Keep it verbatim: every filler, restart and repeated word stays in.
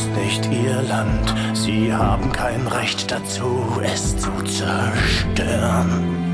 ist nicht ihr Land. Sie haben kein Recht dazu, es zu zerstören.